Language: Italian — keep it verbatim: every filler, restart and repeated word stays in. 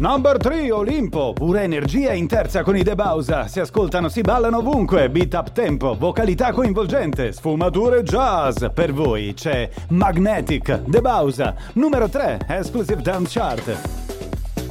Number tre, Olimpo. Pura energia in terza con i De Bausa. Si ascoltano, si ballano ovunque. Beat up tempo, vocalità coinvolgente, sfumature jazz. Per voi c'è Magnetic, De Bausa. Numero tre, Exclusive Dance Chart.